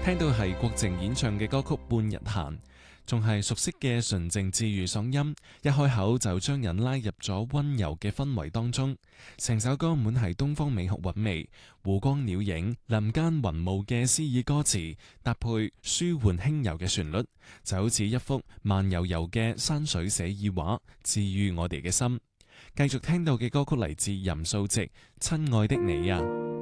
聽到係郭靜演唱嘅歌曲《半日閒》，仲係熟悉嘅純淨治癒嗓音，一開口就將人拉入咗溫柔嘅氛圍當中。成首歌滿係東方美學韻味，湖光鳥影、林間雲霧嘅詩意歌詞，搭配舒緩輕柔嘅旋律，就好似一幅慢悠悠嘅山水寫意畫，治癒我哋嘅心。繼續聽到嘅歌曲嚟自任素汐《親愛的你》啊。